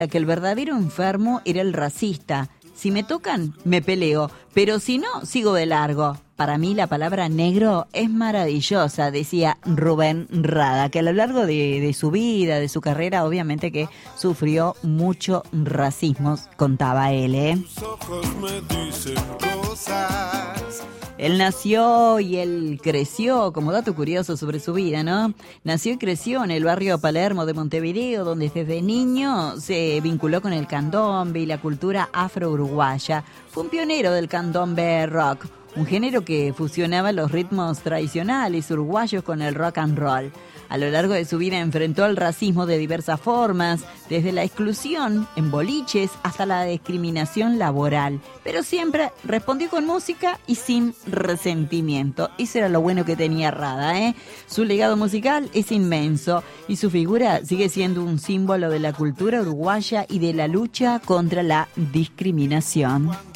que el verdadero enfermo era el racista. Si me tocan, me peleo, pero si no, sigo de largo. Para mí la palabra negro es maravillosa, decía Rubén Rada, que a lo largo de su vida, de su carrera, obviamente que sufrió mucho racismo, contaba él, Tus ojos me dicen cosas. Él nació y él creció, como dato curioso sobre su vida, ¿no? Nació y creció en el barrio Palermo de Montevideo, donde desde niño se vinculó con el candombe y la cultura afro-uruguaya. Fue un pionero del candombe rock, un género que fusionaba los ritmos tradicionales uruguayos con el rock and roll. A lo largo de su vida enfrentó el racismo de diversas formas, desde la exclusión en boliches hasta la discriminación laboral, pero siempre respondió con música y sin resentimiento. Eso era lo bueno que tenía Rada, ¿eh? Su legado musical es inmenso y su figura sigue siendo un símbolo de la cultura uruguaya y de la lucha contra la discriminación.